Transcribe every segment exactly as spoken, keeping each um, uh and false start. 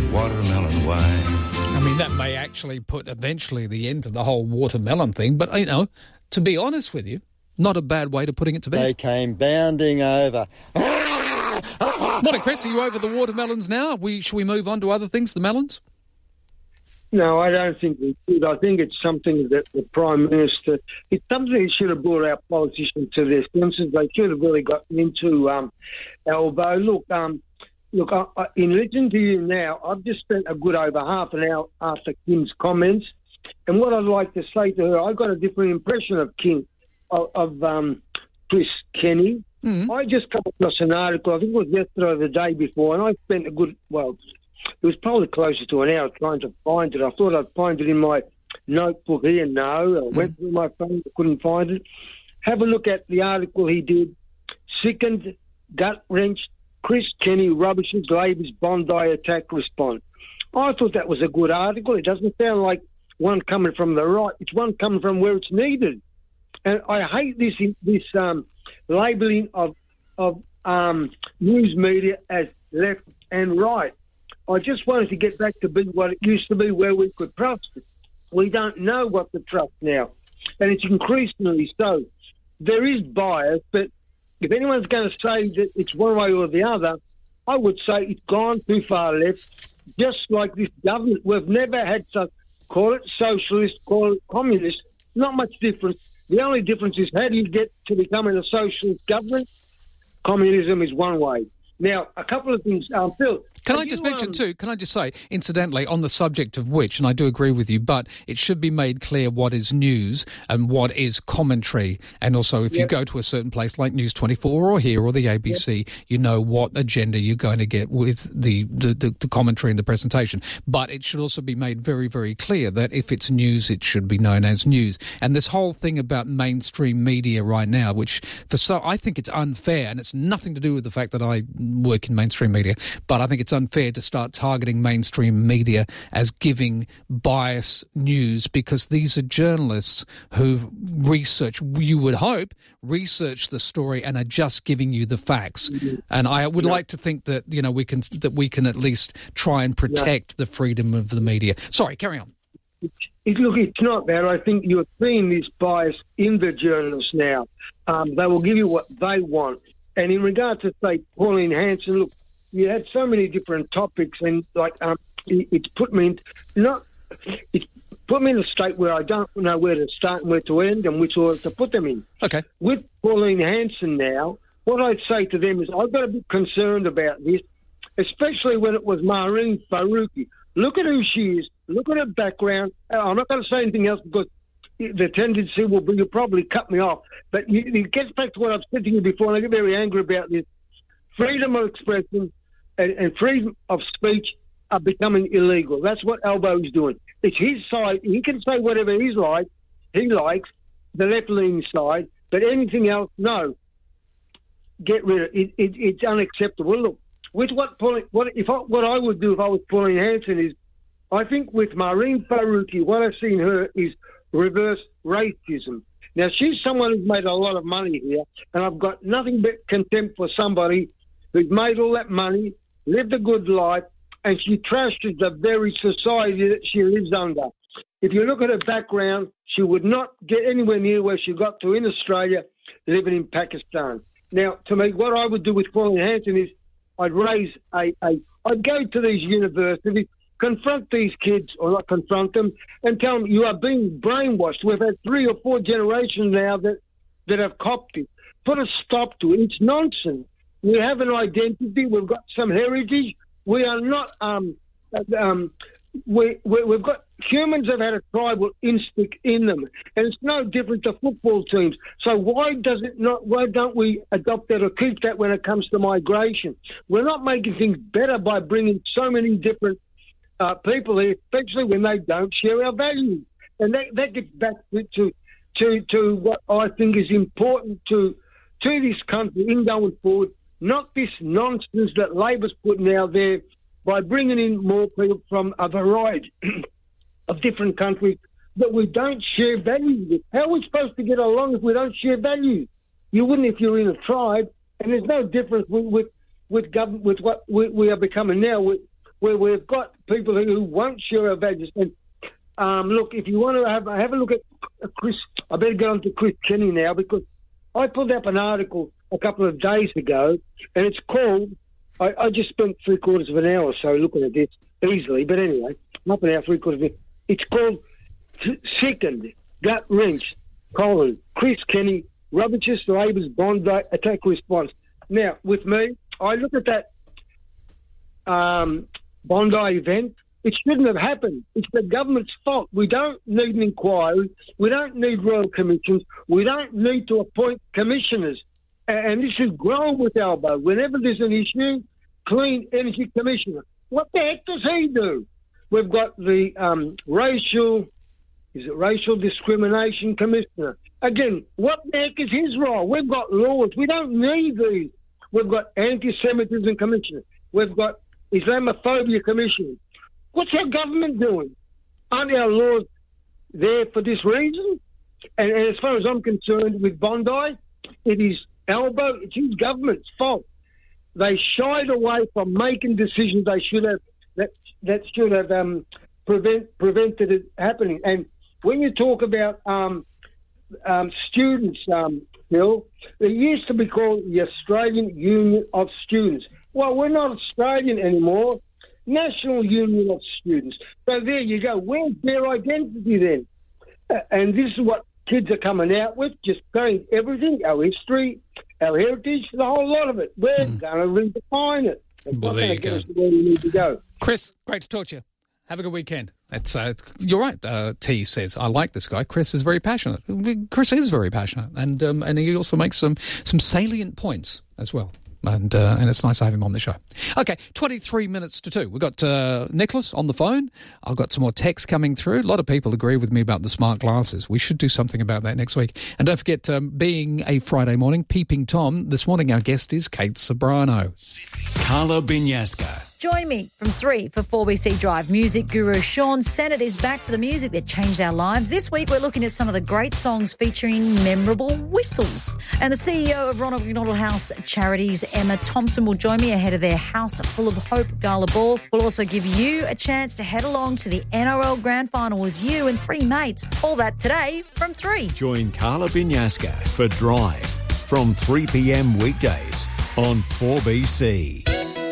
watermelon wine. I mean, that may actually put eventually the end to the whole watermelon thing, but, you know, to be honest with you, not a bad way to putting it to bed. They came bounding over. Morning, Chris. Are you over the watermelons now? We, should we move on to other things, the melons? No, I don't think we should. I think it's something that the Prime Minister, it's something he should have brought our politicians to their senses. They should have really gotten into um, Albo. Look, um, look. I, I, in listening to you now, I've just spent a good over half an hour after Kim's comments, and what I'd like to say to her, I got a different impression of Kim, of, of um, Chris Kenny. Mm-hmm. I just come across an article, I think it was yesterday or the day before, and I spent a good, well, it was probably closer to an hour trying to find it. I thought I'd find it in my notebook here. No, I mm. went through my phone, couldn't find it. Have a look at the article he did. Sickened, gut-wrenched, Chris Kenny rubbishes Labor's Bondi attack response. I thought that was a good article. It doesn't sound like one coming from the right. It's one coming from where it's needed. And I hate this this um, labelling of, of um, news media as left and right. I just wanted to get back to be what it used to be, where we could trust it. We don't know what to trust now, and it's increasingly so. There is bias, but if anyone's going to say that it's one way or the other, I would say it's gone too far left, just like this government. We've never had such, call it socialist, call it communist, not much difference. The only difference is how do you get to becoming a socialist government? Communism is one way. Now, a couple of things. Um, Phil, can I just you, mention um, too, can I just say, incidentally, on the subject of which, and I do agree with you, but it should be made clear what is news and what is commentary. And also, if yep. you go to a certain place like News twenty-four or here or the A B C, yep. you know what agenda you're going to get with the, the, the, the commentary and the presentation. But it should also be made very, very clear that if it's news, it should be known as news. And this whole thing about mainstream media right now, which for so I think it's unfair, and it's nothing to do with the fact that I work in mainstream media, but I think it's unfair to start targeting mainstream media as giving biased news, because these are journalists who research, you would hope, research the story and are just giving you the facts. Mm-hmm. And I would yeah. like to think that, you know, we can that we can at least try and protect yeah. the freedom of the media. Sorry, carry on. It, it, look, it's not bad. I think you're seeing this bias in the journalists now. Um, they will give you what they want. And in regard to, say, Pauline Hanson, look, you had so many different topics, and like um, it, it's put me in not it's put me in a state where I don't know where to start and where to end and which order to put them in. Okay. With Pauline Hanson now, what I'd say to them is I've got to be concerned about this, especially when it was Maureen Faruqi. Look at who she is. Look at her background. I'm not going to say anything else because the tendency will be you'll probably cut me off. But it gets back to what I've said to you before, and I get very angry about this. Freedom of expression and, and freedom of speech are becoming illegal. That's what Albo is doing. It's his side. He can say whatever he's like, he likes, the left-leaning side, but anything else, no. Get rid of it. it it's unacceptable. Look, with what Pauline, what if I, what I would do if I was Pauline Hanson is, I think with Maureen Faruqi, what I've seen her is reverse racism. Now, she's someone who's made a lot of money here, and I've got nothing but contempt for somebody who's made all that money, lived a good life, and she trashes the very society that she lives under. If you look at her background, she would not get anywhere near where she got to in Australia, living in Pakistan. Now, to me, what I would do with Pauline Hanson is I'd raise a, a I'd go to these universities, confront these kids, or not confront them, and tell them you are being brainwashed. We've had three or four generations now that, that have copped it. Put a stop to it. It's nonsense. We have an identity. We've got some heritage. We are not... Um, um, we, we, we've got... Humans have had a tribal instinct in them, and it's no different to football teams. So why does it not? Why don't we adopt that or keep that when it comes to migration? We're not making things better by bringing so many different Uh, people here, especially when they don't share our values. And that, that gets back to, to to what I think is important to to this country in going forward, not this nonsense that Labor's putting out there by bringing in more people from a variety of different countries that we don't share values with. How are we supposed to get along if we don't share values? You wouldn't if you're in a tribe, and there's no difference with with, with, government, with what we, we are becoming now with where we've got people who won't share our values. And um, look, if you want to have, have a look at Chris, I better get on to Chris Kenny now, because I pulled up an article a couple of days ago, and it's called, I, I just spent three quarters of an hour or so looking at this easily, but anyway, not an hour, three quarters of an hour. It's called Second Gut Wrench, colon, Chris Kenny, Rubbish Labor's Bondi Attack Response. Now, with me, I look at that um, Bondi event. It shouldn't have happened. It's the government's fault. We don't need an inquiry. We don't need royal commissions. We don't need to appoint commissioners. And this is grown with Albo. Whenever there's an issue, Clean Energy Commissioner. What the heck does he do? We've got the um, racial, is it racial discrimination commissioner? Again, what the heck is his role? We've got laws. We don't need these. We've got anti-Semitism commissioner. We've got Islamophobia commissioner. What's our government doing? Aren't our laws there for this reason? And, and as far as I'm concerned with Bondi, it is Albo, it's his government's fault. They shied away from making decisions they should have, that that should have um, prevent, prevented it happening. And when you talk about um, um, students, um, Bill, it used to be called the Australian Union of Students. Well, we're not Australian anymore. National Union of Students. So there you go. Where's their identity then? Uh, and this is what kids are coming out with, just going everything, our history, our heritage, the whole lot of it. We're mm. going to redefine it. It's well, not there going you to get go. us to where we need to go. Chris, great to talk to you. Have a good weekend. That's uh, you're right. Uh, T says I like this guy. Chris is very passionate. Chris is very passionate, and um, and he also makes some some salient points as well. And uh, and it's nice to have him on the show. Okay, twenty-three minutes to two. We've got uh, Nicholas on the phone. I've got some more texts coming through. A lot of people agree with me about the smart glasses. We should do something about that next week. And don't forget, um, being a Friday morning, Peeping Tom, this morning our guest is Kate Sobrano. Carla Binyasca. Join me from three for four B C Drive. Music guru Sean Sennett is back for the music that changed our lives. This week we're looking at some of the great songs featuring memorable whistles. And the C E O of Ronald McDonald House Charities, Emma Thompson, will join me ahead of their House Full of Hope Gala Ball. We'll also give you a chance to head along to the N R L Grand Final with you and three mates. All that today from three. Join Carla Binyasca for Drive from three p.m. weekdays on four B C.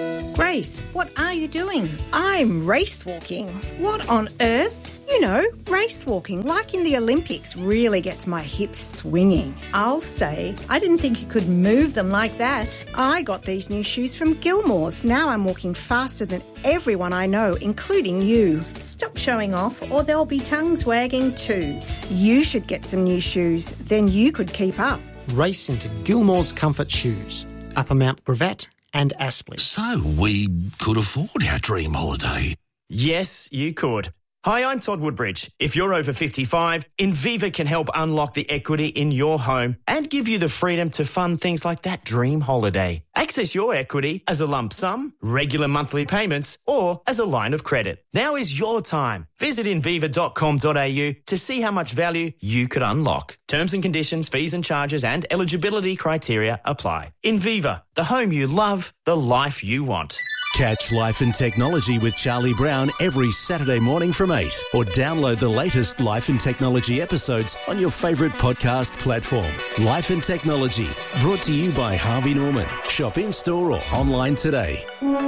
Grace, what are you doing? I'm race walking. What on earth? You know, race walking, like in the Olympics, really gets my hips swinging. I'll say, I didn't think you could move them like that. I got these new shoes from Gilmore's. Now I'm walking faster than everyone I know, including you. Stop showing off or there'll be tongues wagging too. You should get some new shoes, then you could keep up. Race into Gilmore's Comfort Shoes, Upper Mount Gravatt and Aspley. So we could afford our dream holiday. Yes, you could. Hi, I'm Todd Woodbridge. If you're over fifty-five, Inviva can help unlock the equity in your home and give you the freedom to fund things like that dream holiday. Access your equity as a lump sum, regular monthly payments, or as a line of credit. Now is your time. Visit inviva dot com dot a u to see how much value you could unlock. Terms and conditions, fees and charges, and eligibility criteria apply. Inviva, the home you love, the life you want. Catch Life and Technology with Charlie Brown every Saturday morning from eight, or download the latest Life and Technology episodes on your favourite podcast platform. Life and Technology, brought to you by Harvey Norman. Shop in-store or online today.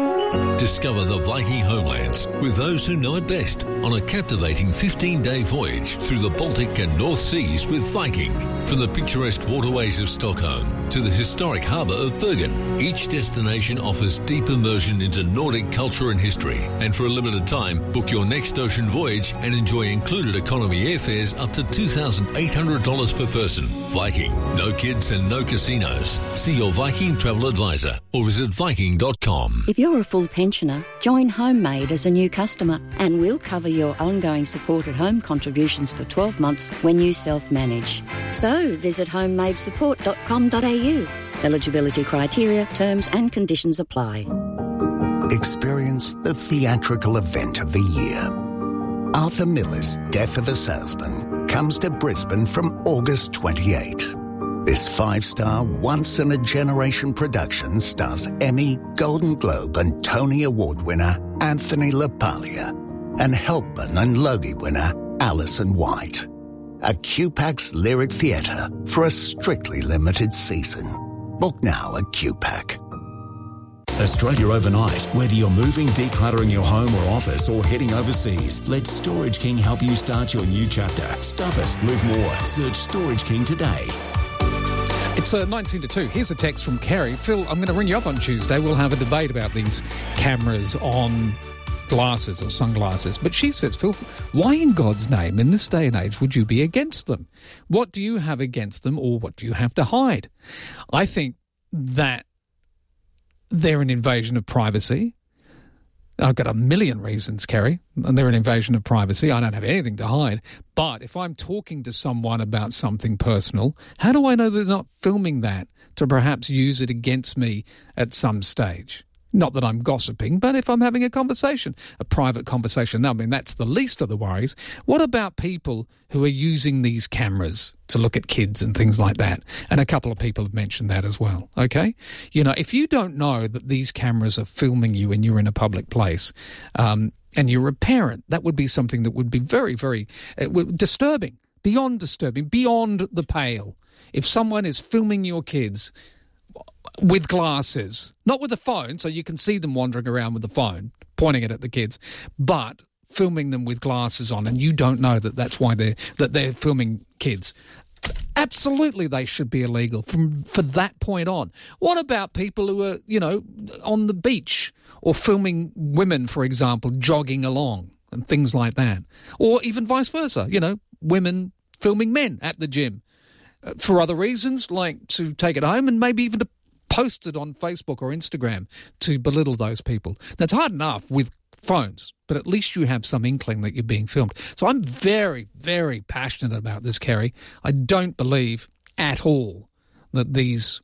Discover the Viking homelands with those who know it best on a captivating fifteen-day voyage through the Baltic and North Seas with Viking. From the picturesque waterways of Stockholm to the historic harbour of Bergen, each destination offers deep immersion into Nordic culture and history. And for a limited time, book your next ocean voyage and enjoy included economy airfares up to two thousand eight hundred dollars per person. Viking, no kids and no casinos. See your Viking travel advisor or visit viking dot com. If you're a full pensioner, join Homemade as a new customer and we'll cover your ongoing support at home contributions for twelve months when you self-manage. So visit homemade support dot com dot a u. Eligibility criteria, terms and conditions apply. Experience the theatrical event of the year. Arthur Miller's Death of a Salesman comes to Brisbane from August twenty-eighth. This five-star, once-in-a-generation production stars Emmy, Golden Globe and Tony Award winner Anthony LaPaglia, and Helpman and Logie winner Alison White. A Q-Pack's Lyric Theatre for a strictly limited season. Book now at Q Pack. Australia Overnight. Whether you're moving, decluttering your home or office, or heading overseas, let Storage King help you start your new chapter. Stuff it, live more. Search Storage King today. It's uh, nineteen to two. Here's a text from Kerry. Phil, I'm going to ring you up on Tuesday. We'll have a debate about these cameras on glasses or sunglasses. But she says, Phil, why in God's name, in this day and age, would you be against them? What do you have against them, or what do you have to hide? I think that they're an invasion of privacy. I've got a million reasons, Kerry, and they're an invasion of privacy. I don't have anything to hide. But if I'm talking to someone about something personal, how do I know they're not filming that to perhaps use it against me at some stage? Not that I'm gossiping, but if I'm having a conversation, a private conversation. I mean, that's the least of the worries. What about people who are using these cameras to look at kids and things like that? And a couple of people have mentioned that as well, okay? You know, if you don't know that these cameras are filming you and you're in a public place, um, and you're a parent, that would be something that would be very, very uh, disturbing, beyond disturbing, beyond the pale. If someone is filming your kids with glasses, not with a phone, so you can see them wandering around with the phone, pointing it at the kids, but filming them with glasses on, and you don't know that that's why they're that they're filming kids. Absolutely, they should be illegal from for that point on. What about people who are, you know, on the beach or filming women, for example, jogging along and things like that, or even vice versa? You know, women filming men at the gym uh, for other reasons, like to take it home and maybe even to post it on Facebook or Instagram to belittle those people. That's hard enough with phones, but at least you have some inkling that you're being filmed. So I'm very, very passionate about this, Kerry. I don't believe at all that these,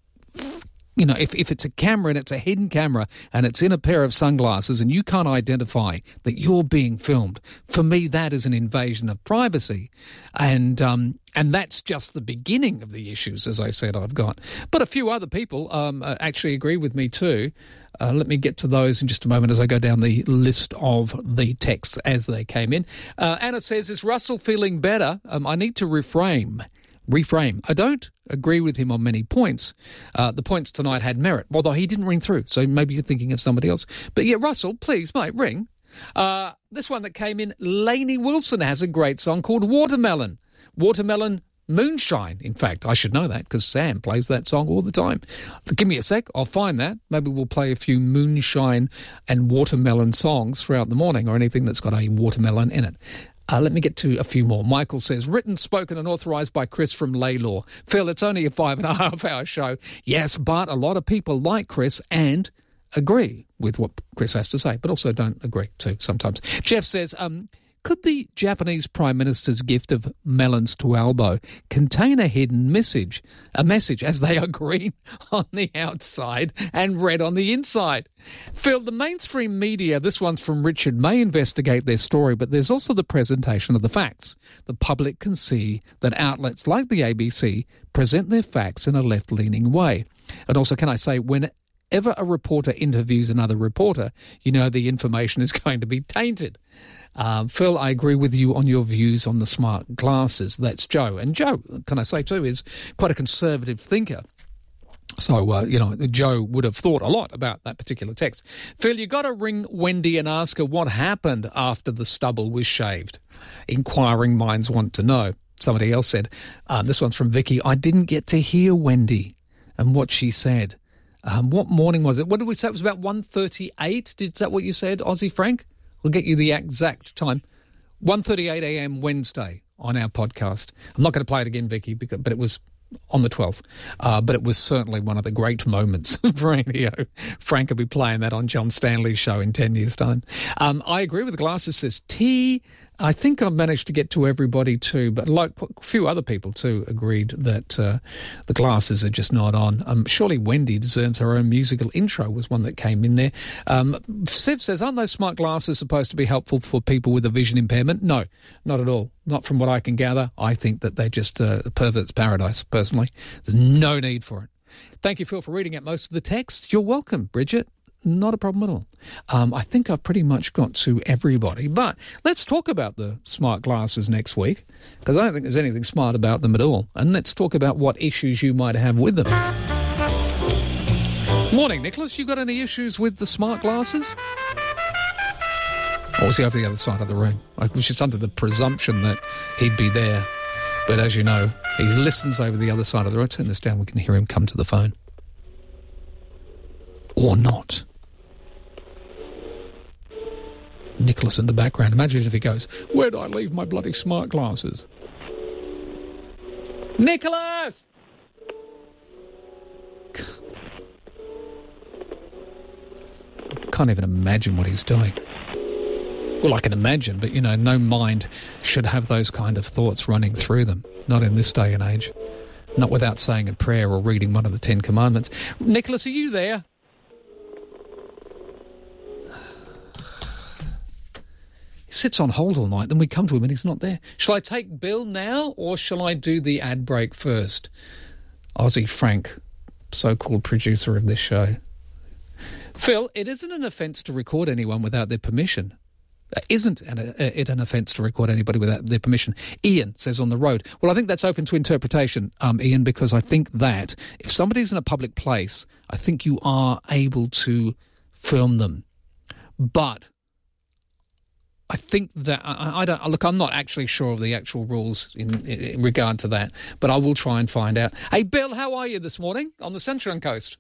you know, if, if it's a camera and it's a hidden camera and it's in a pair of sunglasses and you can't identify that you're being filmed, for me that is an invasion of privacy. And um, and that's just the beginning of the issues, as I said, I've got. But a few other people um, actually agree with me too. Uh, let me get to those in just a moment as I go down the list of the texts as they came in. Uh, Anna says, is Russell feeling better? Um, I need to reframe. Reframe. I don't agree with him on many points. Uh, the points tonight had merit, although he didn't ring through, so maybe you're thinking of somebody else. But yeah, Russell, please, mate, ring. Uh, this one that came in, Lainey Wilson has a great song called Watermelon. Watermelon Moonshine. In fact, I should know that because Sam plays that song all the time. Give me a sec, I'll find that. Maybe we'll play a few moonshine and watermelon songs throughout the morning, or anything that's got a watermelon in it. Uh, let me get to a few more. Michael says, written, spoken and authorised by Chris from Laylaw. Phil, it's only a five and a half hour show. Yes, but a lot of people like Chris and agree with what Chris has to say, but also don't agree too sometimes. Jeff says, um, could the Japanese Prime Minister's gift of melons to Albo contain a hidden message, a message as they are green on the outside and red on the inside? Phil, the mainstream media, this one's from Richard, may investigate their story, but there's also the presentation of the facts. The public can see that outlets like the A B C present their facts in a left-leaning way. And also, can I say, whenever a reporter interviews another reporter, you know the information is going to be tainted. Um, Phil, I agree with you on your views on the smart glasses. That's Joe. And Joe, can I say too, is quite a conservative thinker. So, uh, you know, Joe would have thought a lot about that particular text. Phil, you got to ring Wendy and ask her what happened after the stubble was shaved. Inquiring minds want to know. Somebody else said, uh, this one's from Vicky, I didn't get to hear Wendy and what she said. Um, what morning was it? What did we say? It was about one thirty-eight. Is that what you said, Aussie Frank? We'll get you the exact time. one thirty-eight a.m. Wednesday on our podcast. I'm not going to play it again, Vicky, because, but it was on the twelfth. Uh, but it was certainly one of the great moments of radio. Frank will be playing that on John Stanley's show in ten years' time. Um, I agree with the glasses, says T. I think I've managed to get to everybody too, but like a few other people too agreed that uh, the glasses are just not on. Um, surely Wendy deserves her own musical intro was one that came in there. Um, Sev says, aren't those smart glasses supposed to be helpful for people with a vision impairment? No, not at all. Not from what I can gather. I think that they're just uh, a pervert's paradise, personally. There's no need for it. Thank you, Phil, for reading out most of the text. You're welcome, Bridget. not a problem at all. Um, I think I've pretty much got to everybody. But let's talk about the smart glasses next week, because I don't think there's anything smart about them at all. And let's talk about what issues you might have with them. Morning, Nicholas. You got any issues with the smart glasses? Or was he over the other side of the room? I was just under the presumption that he'd be there. But as you know, he listens over the other side of the room. Turn this down, we can hear him come to the phone. Or not. Nicholas in the background. Imagine if he goes, where'd I leave my bloody smart glasses? Nicholas! Can't even imagine what he's doing. Well, I can imagine, but, you know, no mind should have those kind of thoughts running through them. Not in this day and age. Not without saying a prayer or reading one of the Ten Commandments. Nicholas, are you there? He sits on hold all night, then we come to him and he's not there. Shall I take Bill now, or shall I do the ad break first? Aussie Frank, so-called producer of this show. Phil, it isn't an offence to record anyone without their permission. It isn't an, uh, it an offence to record anybody without their permission. Ian says on the road. Well, I think that's open to interpretation, um, Ian, because I think that if somebody's in a public place, I think you are able to film them. But I think that I, I don't look. I'm not actually sure of the actual rules in, in regard to that, but I will try and find out. Hey, Bill, how are you this morning on the Sunshine Coast?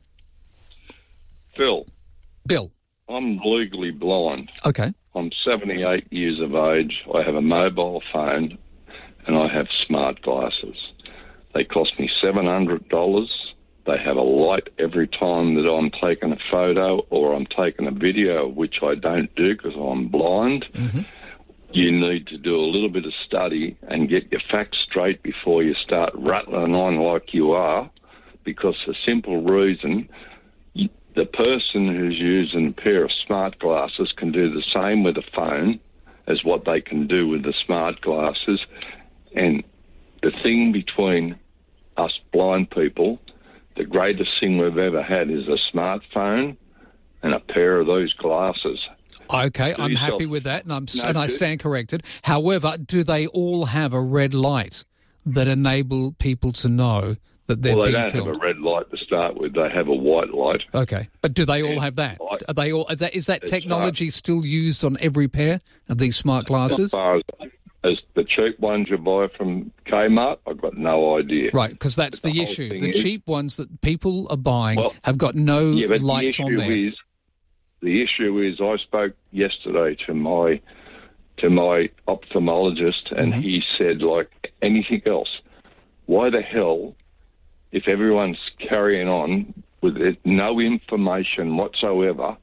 Phil. Bill. I'm legally blind. Okay. I'm seventy-eight years of age. I have a mobile phone and I have smart glasses. They cost me seven hundred dollars. They have a light every time that I'm taking a photo or I'm taking a video, which I don't do because I'm blind. Mm-hmm. You need to do a little bit of study and get your facts straight before you start rattling on like you are, because the simple reason... the person who's using a pair of smart glasses can do the same with a phone as what they can do with the smart glasses. And the thing between us blind people, the greatest thing we've ever had is a smartphone and a pair of those glasses. Okay, do I'm yourself, happy with that, and, I'm, no, and I stand corrected. However, do they all have a red light that enable people to know that they're well, they being don't filmed? Have a red light to start with. They have a white light. Okay, but do they all have that? Light. Are they all? Is that, is that technology hard. still used on every pair of these smart glasses? As far as, as the cheap ones you buy from Kmart, I've got no idea. Right, because that's the, the issue. The is, cheap ones that people are buying well, have got no yeah, but lights the on there. Is, the issue is, I spoke yesterday to my to my ophthalmologist, and mm-hmm. he said, like anything else, why the hell? If everyone's carrying on with it, no information whatsoever,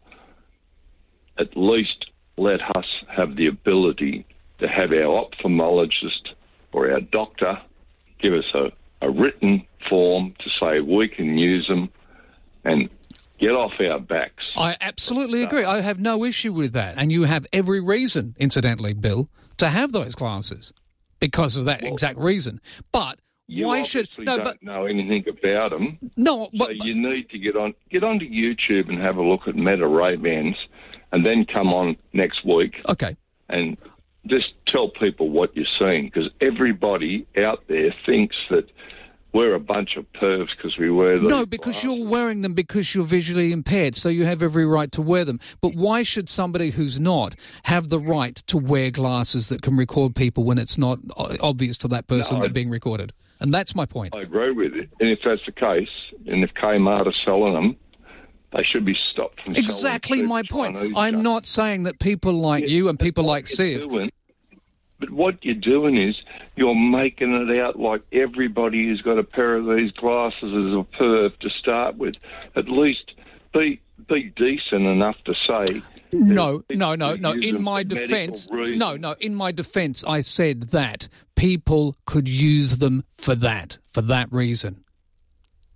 at least let us have the ability to have our ophthalmologist or our doctor give us a, a written form to say we can use them and get off our backs. I absolutely agree. I have no issue with that. And you have every reason, incidentally, Bill, to have those glasses because of that well, exact reason. But... You Why obviously should no, don't but, know anything about them. No, but, so you need to get on get onto YouTube and have a look at Meta Ray-Bans, and then come on next week. Okay. And just tell people what you're seeing, because everybody out there thinks that we're a bunch of pervs because we wear them. No, because glasses. You're wearing them because you're visually impaired, so you have every right to wear them. But why should somebody who's not have the right to wear glasses that can record people when it's not obvious to that person no, they're being recorded? And that's my point. I agree with it. And if that's the case, and if Kmart are selling them, they should be stopped from exactly selling my point. Chinese I'm junk. not saying that people like yeah, you and people like Siv... Doing, but what you're doing is you're making it out like everybody who's got a pair of these glasses is a perv to start with. At least be be decent enough to say... No, no, no, no. In my defence, no, no. In my defence, I said that people could use them for that, for that reason.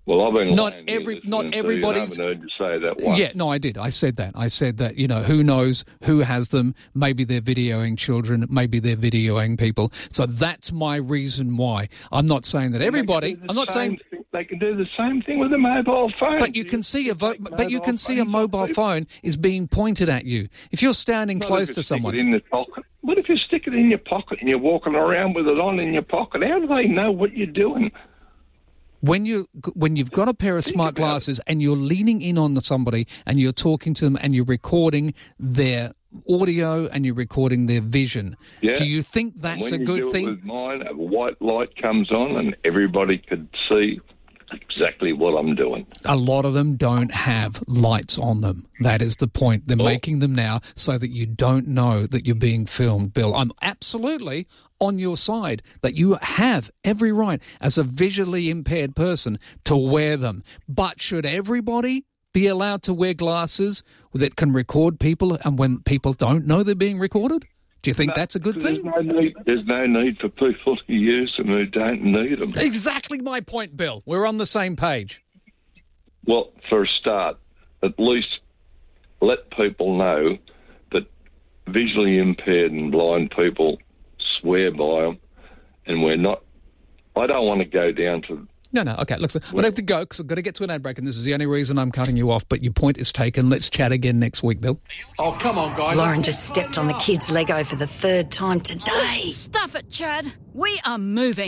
Well, I've been not lying every, here not listening to everybody. you, and I haven't heard you say that once. Yeah, no, I did. I said that. I said that. You know, who knows who has them? Maybe they're videoing children. Maybe they're videoing people. So that's my reason why. I'm not saying that everybody. I'm not saying thing. They can do the same thing with a mobile phone. But you can see a vo- but you can see a mobile phone is being pointed at you. If you're standing Not close if to you stick someone. it in the pocket. What if you stick it in your pocket and you're walking around with it on in your pocket? How do they know what you're doing? When you when you've got a pair of smart glasses and you're leaning in on somebody and you're talking to them and you're recording their audio and you're recording their vision, Yeah. do you think that's And a when you good do thing? It with mine, a white light comes on and everybody could see exactly what I'm doing. A lot of them don't have lights on them. That is the point. They're Oh. making them now so that you don't know that you're being filmed, Bill. I'm absolutely on your side that you have every right as a visually impaired person to wear them. But should everybody be allowed to wear glasses that can record people and when people don't know they're being recorded? Do you think No, that's a good there's thing? No need, there's no need for people to use them who don't need them. Exactly my point, Bill. We're on the same page. Well, for a start, at least let people know that visually impaired and blind people swear by them, and we're not. I don't want to go down to. No, no, okay. Look, so we have to go because I've got to get to an ad break, and this is the only reason I'm cutting you off. But your point is taken. Let's chat again next week, Bill. Oh, come on, guys. Lauren just stepped on the kids' Lego for the third time today. Stuff it, Chad. We are moving.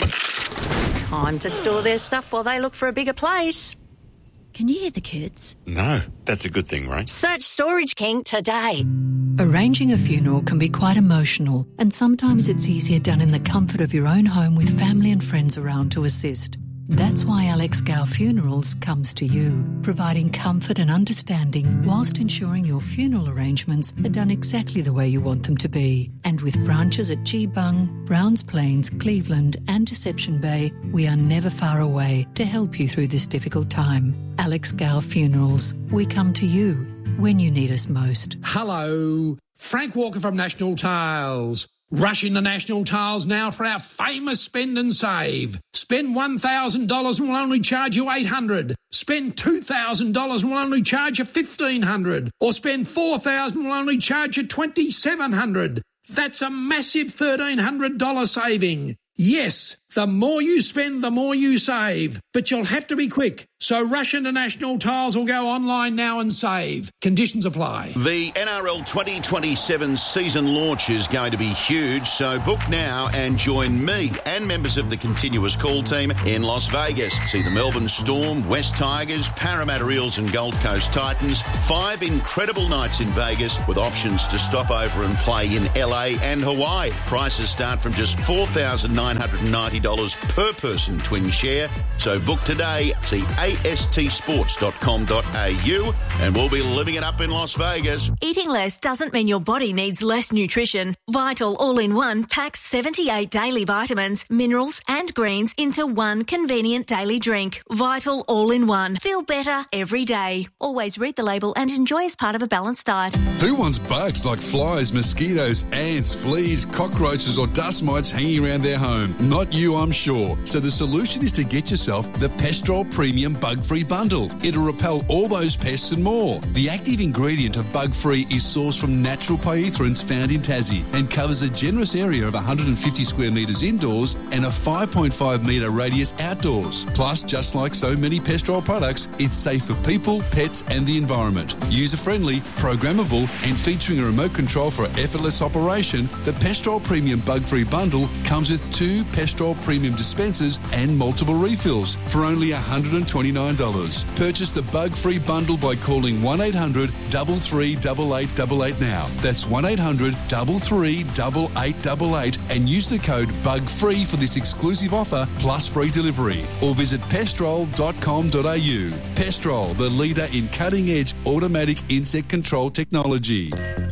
Time to store their stuff while they look for a bigger place. Can you hear the kids? No, that's a good thing, right? Search Storage King today. Arranging a funeral can be quite emotional, and sometimes it's easier done in the comfort of your own home with family and friends around to assist. That's why Alex Gow Funerals comes to you, providing comfort and understanding whilst ensuring your funeral arrangements are done exactly the way you want them to be. And with branches at Geebung, Browns Plains, Cleveland and Deception Bay, we are never far away to help you through this difficult time. Alex Gow Funerals, we come to you when you need us most. Hello, Frank Walker from National Tiles. Rush into National Tiles now for our famous spend and save. Spend one thousand dollars and we'll only charge you eight hundred dollars. Spend two thousand dollars and we'll only charge you fifteen hundred dollars. Or spend four thousand dollars and we'll only charge you twenty-seven hundred dollars. That's a massive thirteen hundred dollars saving. Yes, the more you spend, the more you save. But you'll have to be quick. So rush into National Tiles or go online now and save. Conditions apply. The N R L twenty twenty-seven season launch is going to be huge, so book now and join me and members of the Continuous Call team in Las Vegas. See the Melbourne Storm, West Tigers, Parramatta Eels and Gold Coast Titans. Five incredible nights in Vegas with options to stop over and play in L A and Hawaii. Prices start from just four thousand nine hundred ninety dollars per person twin share. So book today. See A S T sports dot com dot a u and we'll be living it up in Las Vegas. Eating less doesn't mean your body needs less nutrition. Vital All-in-One packs seventy-eight daily vitamins, minerals and greens into one convenient daily drink. Vital All-in-One. Feel better every day. Always read the label and enjoy as part of a balanced diet. Who wants bugs like flies, mosquitoes, ants, fleas, cockroaches or dust mites hanging around their home? Not you, I'm sure. So the solution is to get yourself the Pestrol Premium Bug-Free Bundle. It'll repel all those pests and more. The active ingredient of Bug-Free is sourced from natural pyrethroids found in Tassie and covers a generous area of one hundred fifty square metres indoors and a five point five metre radius outdoors. Plus, just like so many Pestrol products, it's safe for people, pets and the environment. User-friendly, programmable and featuring a remote control for effortless operation, the Pestrol Premium Bug-Free Bundle comes with two Pestrol Premium dispensers and multiple refills for only one hundred twenty-nine dollars. Purchase the Bug-Free Bundle by calling one eight hundred, three three eight eight eight eight now. That's one eight hundred, three three eight eight eight eight and use the code BUGFREE for this exclusive offer plus free delivery. Or visit pestrol dot com dot a u. Pestrol, the leader in cutting-edge automatic insect control technology.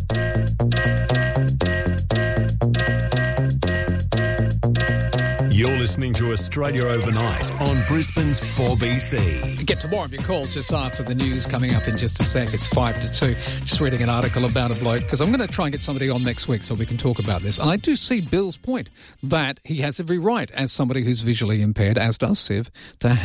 You're listening to Australia Overnight on Brisbane's four B C. Get to more of your calls just after the news coming up in just a sec. It's five to two. Just reading an article about a bloke because I'm going to try and get somebody on next week so we can talk about this. And I do see Bill's point that he has every right as somebody who's visually impaired, as does Siv, to have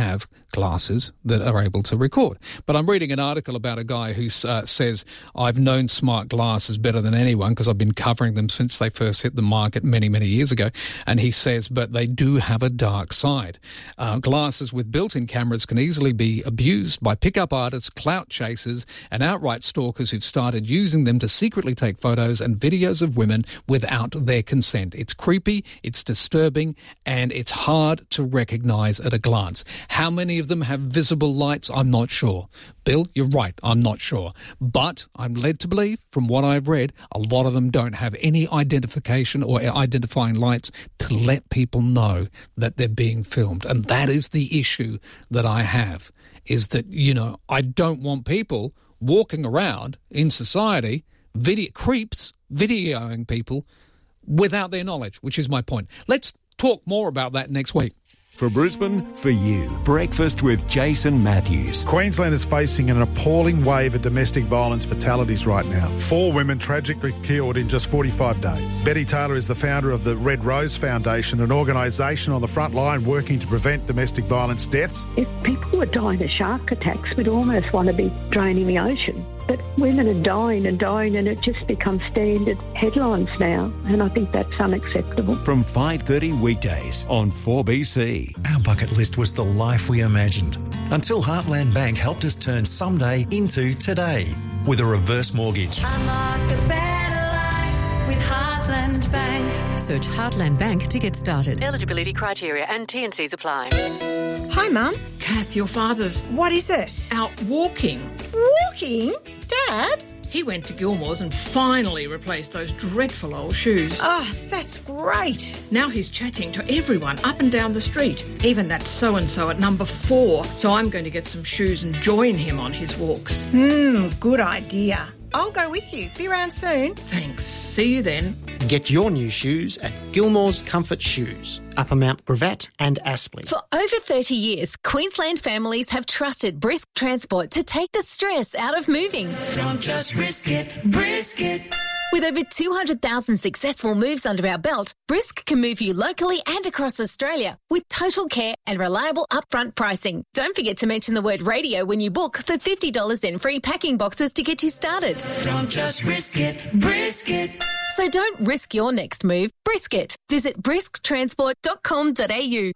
glasses that are able to record. But I'm reading an article about a guy who uh, says, I've known smart glasses better than anyone because I've been covering them since they first hit the market many, many years ago. And he says, but they do have a dark side. Uh, glasses with built-in cameras can easily be abused by pickup artists, clout chasers, and outright stalkers who've started using them to secretly take photos and videos of women without their consent. It's creepy, it's disturbing, and it's hard to recognise at a glance. How many of them have visible lights? I'm not sure. Bill, you're right, I'm not sure. But I'm led to believe, from what I've read, a lot of them don't have any identification or identifying lights to let people know that they're being filmed. And that is the issue that I have, is that, you know, I don't want people walking around in society, video creeps, videoing people without their knowledge, which is my point. Let's talk more about that next week. For Brisbane, for you. Breakfast with Jason Matthews. Queensland is facing an appalling wave of domestic violence fatalities right now. Four women tragically killed in just forty-five days. Betty Taylor is the founder of the Red Rose Foundation, an organisation on the front line working to prevent domestic violence deaths. If people were dying of shark attacks, we'd almost want to be draining the ocean. But women are dying and dying, and it just becomes standard headlines now, and I think that's unacceptable. From five thirty weekdays on four B C. Our bucket list was the life we imagined, until Heartland Bank helped us turn someday into today with a reverse mortgage. Unlock a better life with Heartland Bank. Search Heartland Bank to get started. Eligibility criteria and T and Cs apply. Hi, Mum. Kath, your father's... What is it? Out walking. Walking? Dad? He went to Gilmore's and finally replaced those dreadful old shoes. Oh, that's great. Now he's chatting to everyone up and down the street, even that so-and-so at number four. So I'm going to get some shoes and join him on his walks. Hmm, good idea. I'll go with you. Be around soon. Thanks. See you then. Get your new shoes at Gilmore's Comfort Shoes, Upper Mount Gravatt and Aspley. For over thirty years, Queensland families have trusted Brisk Transport to take the stress out of moving. Don't just risk it, brisk it. With over two hundred thousand successful moves under our belt, Brisk can move you locally and across Australia with total care and reliable upfront pricing. Don't forget to mention the word radio when you book for fifty dollars in free packing boxes to get you started. Don't just risk it, brisk it. So don't risk your next move, brisk it. Visit brisk transport dot com dot a u.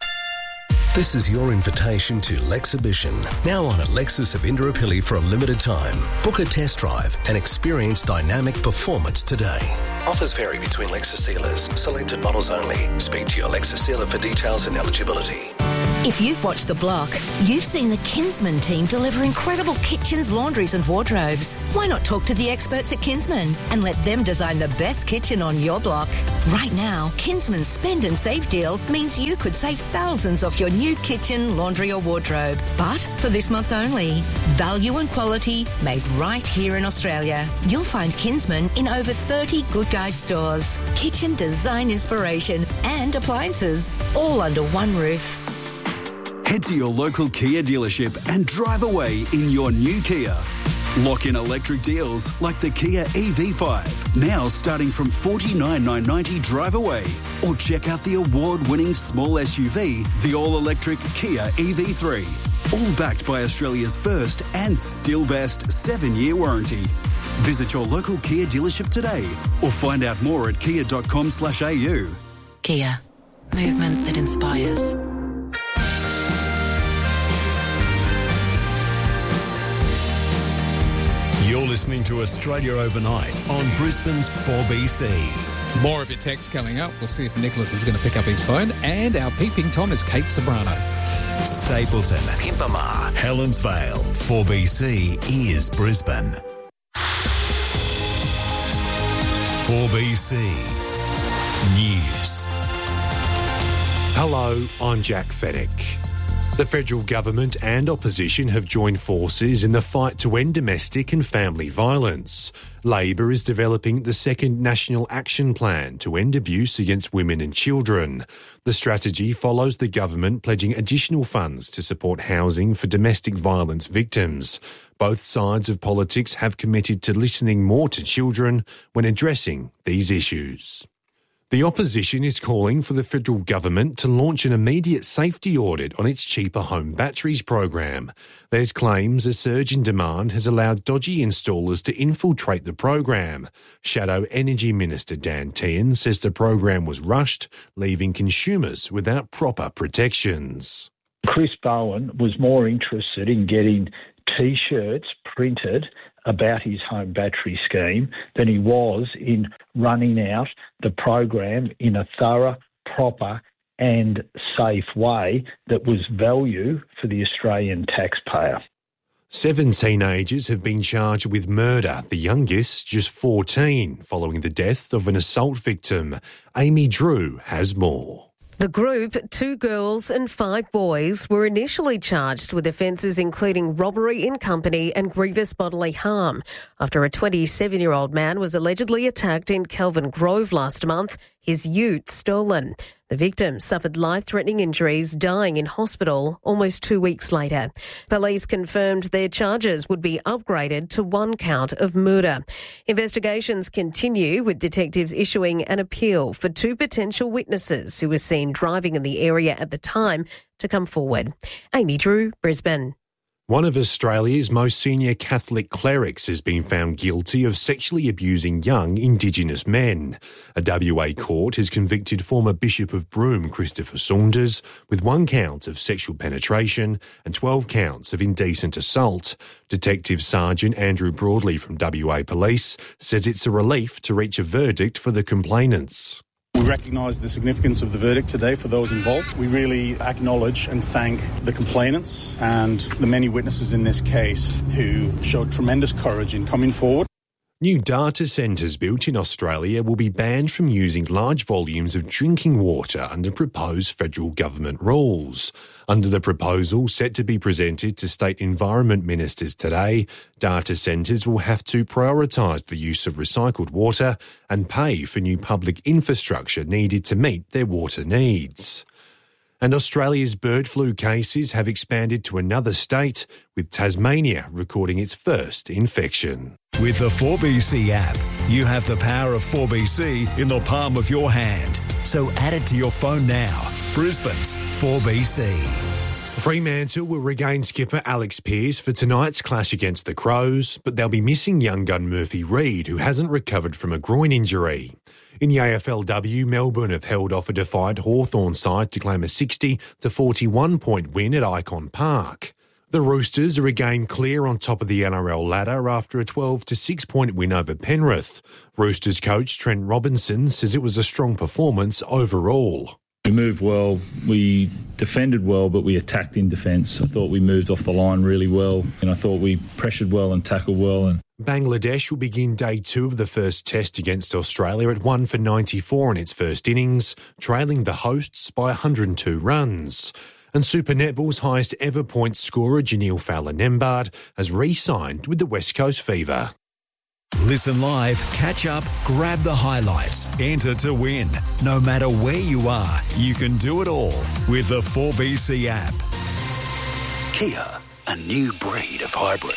This is your invitation to Lexhibition, now on at Lexus of Indooroopilly for a limited time. Book a test drive and experience dynamic performance today. Offers vary between Lexus dealers. Selected models only. Speak to your Lexus dealer for details and eligibility. If you've watched The Block, you've seen the Kinsman team deliver incredible kitchens, laundries and wardrobes. Why not talk to the experts at Kinsman and let them design the best kitchen on your block? Right now, Kinsman's Spend and Save deal means you could save thousands off your new kitchen, laundry or wardrobe. But for this month only, value and quality made right here in Australia. You'll find Kinsman in over thirty Good Guys stores. Kitchen design inspiration and appliances, all under one roof. Head to your local Kia dealership and drive away in your new Kia. Lock in electric deals like the Kia E V five, now starting from forty-nine thousand nine hundred ninety drive away. Or check out the award-winning small S U V, the all-electric Kia E V three. All backed by Australia's first and still best seven-year warranty. Visit your local Kia dealership today or find out more at kia dot com slash a u. Kia. Movement that inspires. You're listening to Australia Overnight on Brisbane's four B C. More of your texts coming up. We'll see if Nicholas is going to pick up his phone. And our peeping Tom is Kate Sobrano. Stapleton, Pimpama, Helensvale, four B C is Brisbane. four B C News. Hello, I'm Jack Fennick. The federal government and opposition have joined forces in the fight to end domestic and family violence. Labor is developing the second National Action Plan to end abuse against women and children. The strategy follows the government pledging additional funds to support housing for domestic violence victims. Both sides of politics have committed to listening more to children when addressing these issues. The opposition is calling for the federal government to launch an immediate safety audit on its cheaper home batteries program. There's claims a surge in demand has allowed dodgy installers to infiltrate the program. Shadow Energy Minister Dan Tehan says the program was rushed, leaving consumers without proper protections. Chris Bowen was more interested in getting T-shirts printed about his home battery scheme than he was in running out the program in a thorough, proper and safe way that was value for the Australian taxpayer. Seven teenagers have been charged with murder, the youngest just fourteen, following the death of an assault victim. Amy Drew has more. The group, two girls and five boys, were initially charged with offences including robbery in company and grievous bodily harm after a twenty-seven-year-old man was allegedly attacked in Kelvin Grove last month, his ute stolen. The victim suffered life-threatening injuries, dying in hospital almost two weeks later. Police confirmed their charges would be upgraded to one count of murder. Investigations continue, with detectives issuing an appeal for two potential witnesses who were seen driving in the area at the time to come forward. Amy Drew, Brisbane. One of Australia's most senior Catholic clerics has been found guilty of sexually abusing young Indigenous men. A W A court has convicted former Bishop of Broome, Christopher Saunders, with one count of sexual penetration and twelve counts of indecent assault. Detective Sergeant Andrew Broadley from W A Police says it's a relief to reach a verdict for the complainants. We recognise the significance of the verdict today for those involved. We really acknowledge and thank the complainants and the many witnesses in this case who showed tremendous courage in coming forward. New data centres built in Australia will be banned from using large volumes of drinking water under proposed federal government rules. Under the proposal set to be presented to state environment ministers today, data centres will have to prioritise the use of recycled water and pay for new public infrastructure needed to meet their water needs. And Australia's bird flu cases have expanded to another state, with Tasmania recording its first infection. With the four B C app, you have the power of four B C in the palm of your hand. So add it to your phone now. Brisbane's four B C. Fremantle will regain skipper Alex Pearce for tonight's clash against the Crows, but they'll be missing young gun Murphy Reid, who hasn't recovered from a groin injury. In the A F L W, Melbourne have held off a defiant Hawthorn side to claim a sixty to forty-one point win at Icon Park. The Roosters are again clear on top of the N R L ladder after a twelve to six point win over Penrith. Roosters coach Trent Robinson says it was a strong performance overall. We moved well, we defended well, but we attacked in defence. I thought we moved off the line really well, and I thought we pressured well and tackled well. And Bangladesh will begin day two of the first test against Australia at one for ninety-four in its first innings, trailing the hosts by one hundred two runs. And Super Netball's highest ever points scorer, Janelle Fowler-Nembard, has re-signed with the West Coast Fever. Listen live, catch up, grab the highlights, enter to win. No matter where you are, you can do it all with the four B C app. Kia, a new breed of hybrid.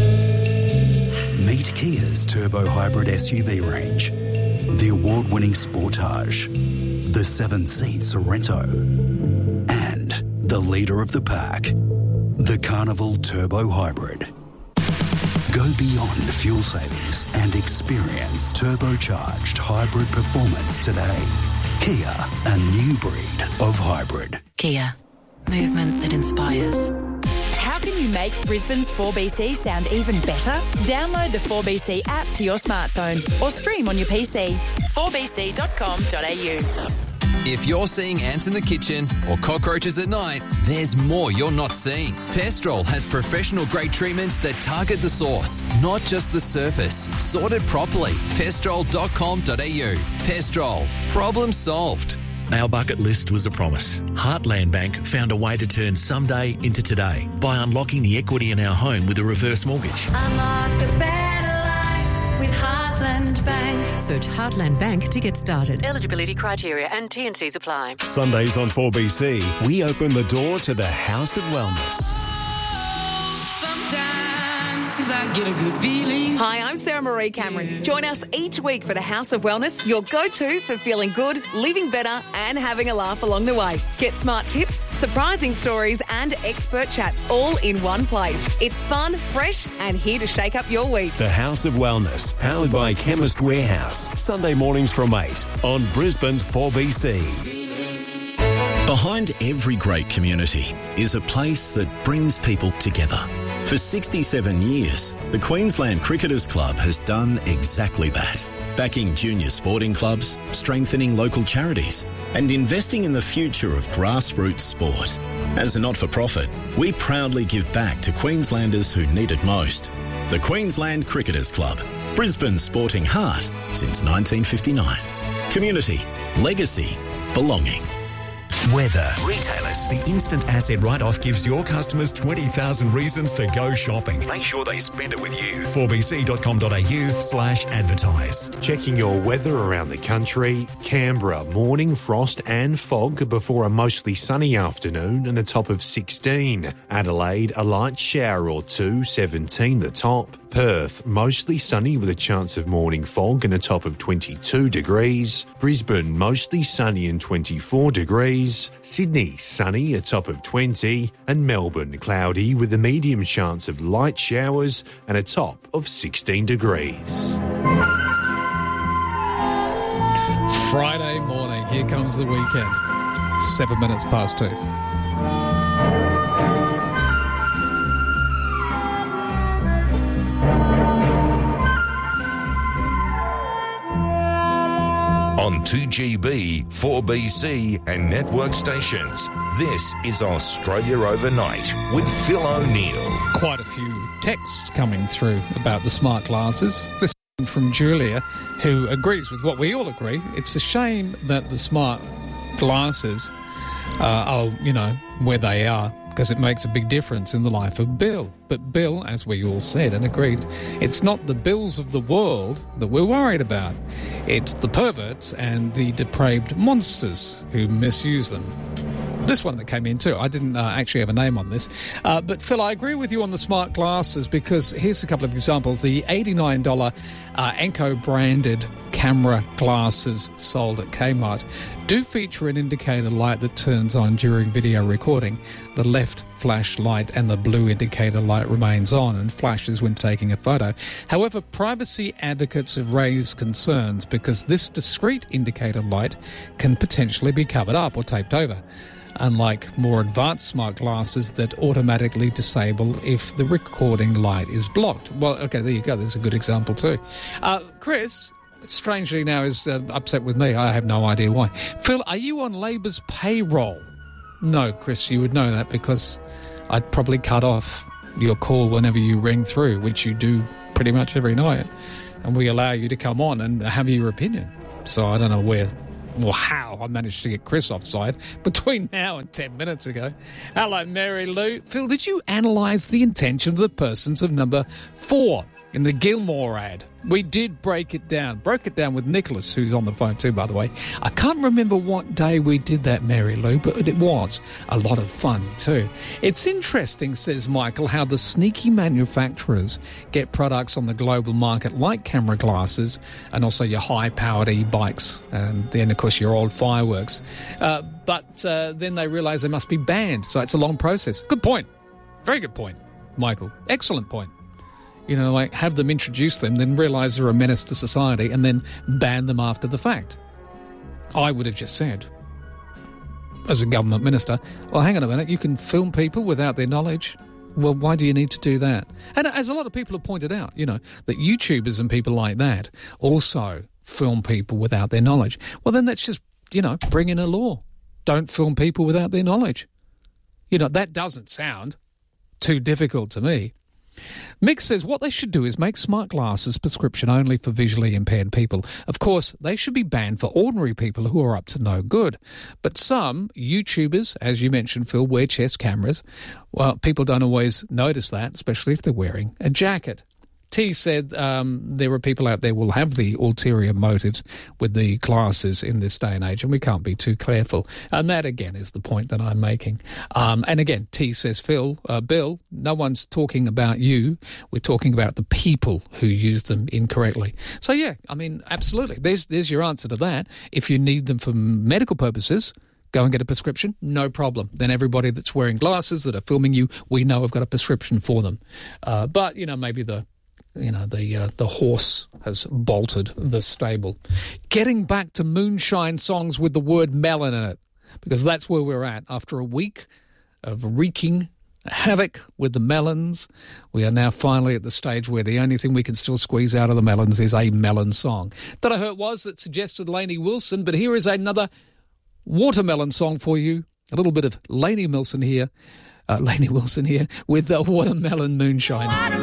Meet Kia's turbo hybrid S U V range. The award-winning Sportage, the seven-seat Sorento, and the leader of the pack, the Carnival Turbo Hybrid. Go beyond fuel savings and experience turbocharged hybrid performance today. Kia, a new breed of hybrid. Kia, movement that inspires. How can you make Brisbane's four B C sound even better? Download the four B C app to your smartphone or stream on your P C. four b c dot com dot a u. If you're seeing ants in the kitchen or cockroaches at night, there's more you're not seeing. Pestrol has professional-grade treatments that target the source, not just the surface. Sorted properly. pestrol dot com dot a u. Pestrol. Problem solved. Our bucket list was a promise. Heartland Bank found a way to turn someday into today by unlocking the equity in our home with a reverse mortgage. Unlock a better life with Heartland Bank. Search Heartland Bank to get started. Eligibility criteria and T and Cs apply. Sundays on four B C, we open the door to the House of Wellness. Sometime I get a good feeling. Hi, I'm Sarah Marie Cameron. Join us each week for the House of Wellness, your go-to for feeling good, living better and having a laugh along the way. Get smart tips, surprising stories and expert chats all in one place. It's fun, fresh and here to shake up your week. The House of Wellness, powered by Chemist Warehouse. Sunday mornings from eight on Brisbane's four B C. Behind every great community is a place that brings people together. For sixty-seven years, the Queensland Cricketers Club has done exactly that, backing junior sporting clubs, strengthening local charities, and investing in the future of grassroots sport. As a not-for-profit, we proudly give back to Queenslanders who need it most. The Queensland Cricketers Club, Brisbane's sporting heart since nineteen fifty-nine. Community, legacy, belonging. Weather. Retailers. The instant asset write-off gives your customers twenty thousand reasons to go shopping. Make sure they spend it with you. four b c dot com dot a u slash advertise. Checking your weather around the country. Canberra, morning frost and fog before a mostly sunny afternoon and a top of sixteen. Adelaide, a light shower or two, seventeen the top. Perth, mostly sunny with a chance of morning fog and a top of twenty-two degrees. Brisbane, mostly sunny and twenty-four degrees. Sydney, sunny, a top of twenty. And Melbourne, cloudy with a medium chance of light showers and a top of sixteen degrees. Friday morning, here comes the weekend. Seven minutes past two. On two G B, four B C and network stations, this is Australia Overnight with Phil O'Neill. Quite a few texts coming through about the smart glasses. This one from Julia, who agrees with what we all agree. It's a shame that the smart glasses uh, are, you know, where they are, because it makes a big difference in the life of Bill. But Bill, as we all said and agreed, it's not the Bills of the world that we're worried about. It's the perverts and the depraved monsters who misuse them. This one that came in too, I didn't uh, actually have a name on this. Uh, but Phil, I agree with you on the smart glasses, because here's a couple of examples. The eighty-nine dollars uh, Anko branded camera glasses sold at Kmart do feature an indicator light that turns on during video recording. The left flash light and the blue indicator light remains on and flashes when taking a photo. However, privacy advocates have raised concerns because this discrete indicator light can potentially be covered up or taped over, unlike more advanced smart glasses that automatically disable if the recording light is blocked. Well, okay, there you go. There's a good example too. Uh, Chris, strangely now, is uh, upset with me. I have no idea why. Phil, are you on Labor's payroll? No, Chris, you would know that because I'd probably cut off your call whenever you ring through, which you do pretty much every night, and we allow you to come on and have your opinion. So I don't know where or how I managed to get Chris offside between now and ten minutes ago. Hello, Mary Lou. Phil, did you analyse the intention of the persons of number four in the Gilmore ad? We did break it down. Broke it down with Nicholas, who's on the phone too, by the way. I can't remember what day we did that, Mary Lou, but it was a lot of fun too. It's interesting, says Michael, how the sneaky manufacturers get products on the global market like camera glasses and also your high-powered e-bikes and then, of course, your old fireworks. Uh, but uh, then they realise they must be banned, so it's a long process. Good point. Very good point, Michael. Excellent point. You know, like have them introduce them, then realise they're a menace to society and then ban them after the fact. I would have just said, as a government minister, well, hang on a minute, you can film people without their knowledge. Well, why do you need to do that? And as a lot of people have pointed out, you know, that YouTubers and people like that also film people without their knowledge. Well, then let's just, you know, bring in a law. Don't film people without their knowledge. You know, that doesn't sound too difficult to me. Mick says what they should do is make smart glasses prescription only for visually impaired people. Of course, they should be banned for ordinary people who are up to no good. But some YouTubers, as you mentioned, Phil, wear chest cameras. Well, people don't always notice that, especially if they're wearing a jacket. T said um, there are people out there will have the ulterior motives with the classes in this day and age, and we can't be too careful. And that, again, is the point that I'm making. Um, and again, T says, Phil, uh, Bill, no one's talking about you. We're talking about the people who use them incorrectly. So, yeah, I mean, absolutely. There's, there's your answer to that. If you need them for medical purposes, go and get a prescription, no problem. Then everybody that's wearing glasses that are filming you, we know have got a prescription for them. Uh, but, you know, maybe the... You know, the uh, the horse has bolted the stable. Getting back to moonshine songs with the word melon in it, because that's where we're at. After a week of wreaking havoc with the melons, we are now finally at the stage where the only thing we can still squeeze out of the melons is a melon song. That I heard was that suggested Lainey Wilson, but here is another watermelon song for you. A little bit of Lainey Wilson here, uh, Lainey Wilson here with the Watermelon Moonshine.